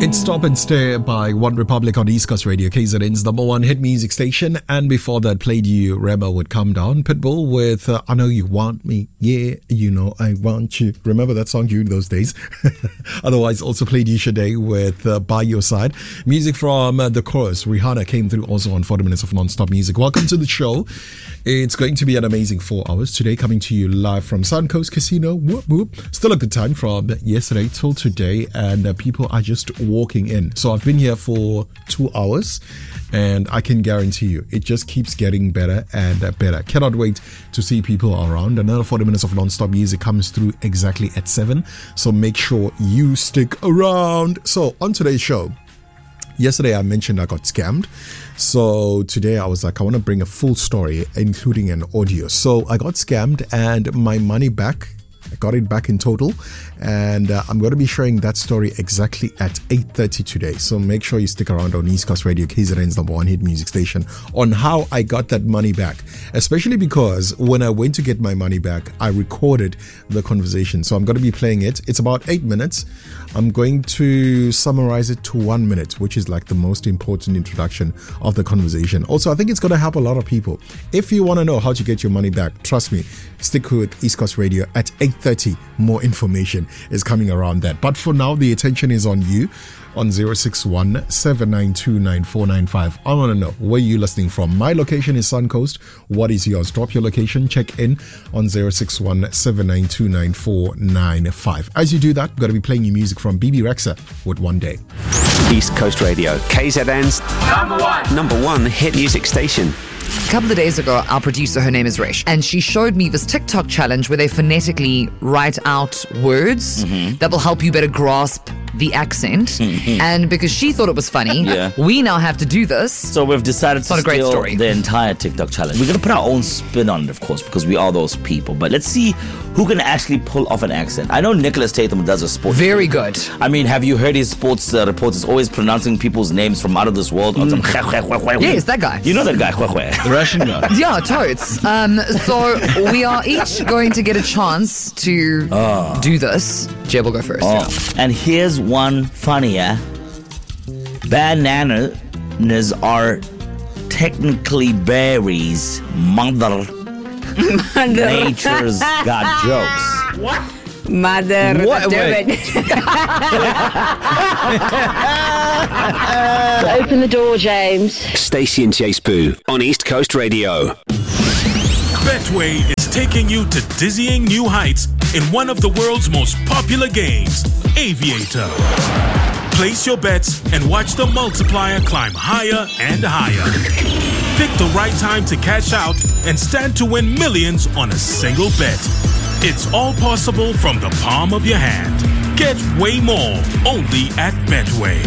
It's Stop and Stare by One Republic on East Coast Radio, KZN's number one hit music station. And before that, played you Rema with Calm Down. Pitbull with I Know You Want Me. Yeah, you know I want you. Remember that song during those days? Otherwise, also played you Sade with By Your Side. Music from The Chorus. Rihanna came through also on 40 minutes of non-stop music. Welcome to the show. It's going to be an amazing 4 hours today, coming to you live from Suncoast Casino. Whoop, whoop. Still a good time from yesterday till today, and people are just walking in. So I've been here for 2 hours, and I can guarantee you it just keeps getting better and better. Cannot wait to see people around. Another 40 minutes of non-stop music comes through exactly at 7, so make sure you stick around. So on today's show, yesterday I mentioned I got scammed. So today I was like, I want to bring a full story, including an audio. So I got scammed and my money back. I got it back in total, and I'm going to be sharing that story exactly at 8:30 today. So make sure you stick around on East Coast Radio, KZN's number one hit music station, on how I got that money back. Especially because when I went to get my money back, I recorded the conversation. So I'm going to be playing it. It's about 8 minutes. I'm going to summarize it to 1 minute, which is like the most important introduction of the conversation. Also, I think it's going to help a lot of people. If you want to know how to get your money back, trust me, stick with East Coast Radio at 8:30. More information is coming around that. But for now, the attention is on you on 061 792 9495. I want to know where you're listening from. My location is Suncoast. What is yours? Drop your location. Check in on 061 792 9495. As you do that, we're going to be playing you music from BB Rexha with One Day. East Coast Radio, KZN's number one hit music station. A couple of days ago, our producer, her name is Resh, and she showed me this TikTok challenge where they phonetically write out words that will help you better grasp the accent. And because she thought it was funny, we now have to do this. So we've decided to steal the entire TikTok challenge. We're going to put our own spin on it, of course, because we are those people. But let's see who can actually pull off an accent. I know Nicholas Tatham does a sports. Very good. I mean, have you heard his sports reports? Is always pronouncing people's names from out of this world. Yes, that guy. You know that guy, the Russian guy. Yeah, totes. So we are each going to get a chance to do this. Jeb will go first. And here's one funnier. Bananas are technically berries. Mother Nature's got jokes. What? Mother. What? Open the door, James. Stacey and Chase Poo on East Coast Radio. Betway is taking you to dizzying new heights in one of the world's most popular games, Aviator. Place your bets and watch the multiplier climb higher and higher. Pick the right time to cash out and stand to win millions on a single bet. It's all possible from the palm of your hand. Get way more only at Betway.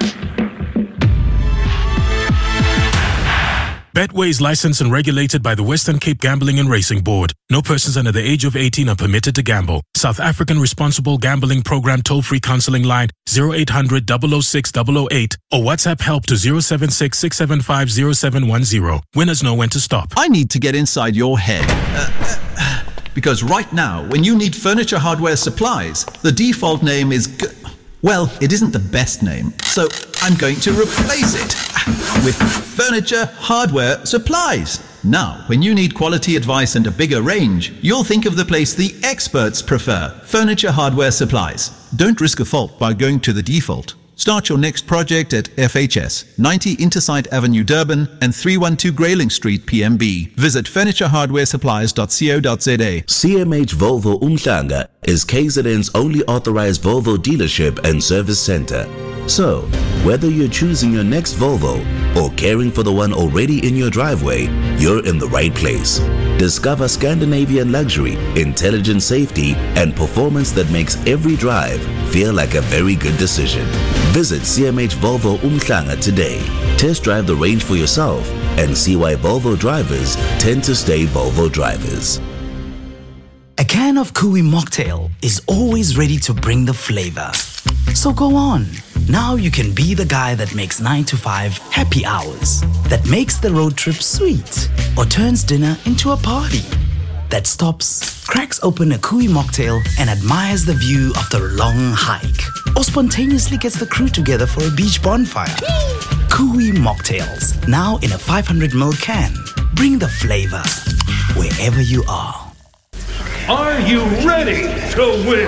Betway is licensed and regulated by the Western Cape Gambling and Racing Board. No persons under the age of 18 are permitted to gamble. South African Responsible Gambling Program toll-free counseling line 0800 006 008 or WhatsApp help to 076 675 0710. Winners know when to stop. I need to get inside your head. Because right now, when you need furniture hardware supplies, the default name is well, it isn't the best name, so I'm going to replace it with Furniture Hardware Supplies. Now, when you need quality advice and a bigger range, you'll think of the place the experts prefer, Furniture Hardware Supplies. Don't risk a fault by going to the default. Start your next project at FHS, 90 Intersite Avenue, Durban, and 312 Grayling Street, PMB. Visit furnitureHardwareSupplies.co.za. CMH Volvo Umhlanga is KZN's only authorized Volvo dealership and service center. So, whether you're choosing your next Volvo or caring for the one already in your driveway, you're in the right place. Discover Scandinavian luxury, intelligent safety, and performance that makes every drive feel like a very good decision. Visit CMH Volvo Umhlanga today. Test drive the range for yourself and see why Volvo drivers tend to stay Volvo drivers. A can of Kui mocktail is always ready to bring the flavor. So go on. Now you can be the guy that makes 9 to 5 happy hours, that makes the road trip sweet, or turns dinner into a party. that stops, cracks open a Kui mocktail and admires the view after a long hike, or spontaneously gets the crew together for a beach bonfire. Kui mocktails, now in a 500ml can. Bring the flavor wherever you are. Are you ready to win?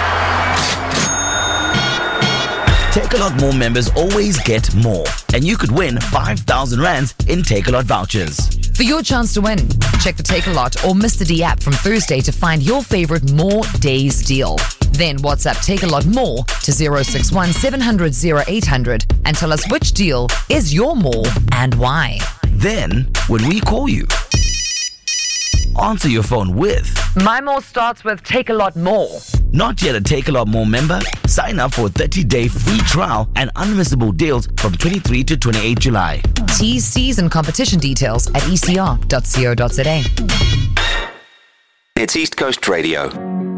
Take A Lot More members always get more, and you could win 5,000 rands in Take A Lot vouchers. For your chance to win, check the Take A Lot or Mr. D app from Thursday to find your favorite More Days deal. Then WhatsApp Take A Lot More to 061 700 0800 and tell us which deal is your more and why. Then, when we call you, answer your phone with My more starts with Take A Lot More. Not yet a Take A Lot More member? Sign up for a 30-day free trial and unmissable deals from 23 to 28 July. T's, C's and competition details at ecr.co.za. It's East Coast Radio.